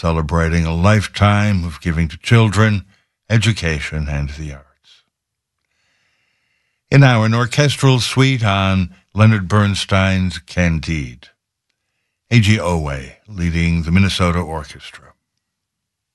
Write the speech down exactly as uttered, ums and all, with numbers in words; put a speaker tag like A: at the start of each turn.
A: celebrating a lifetime of giving to children, education, and the arts. And now an orchestral suite on Leonard Bernstein's Candide. A G Owe leading the Minnesota Orchestra.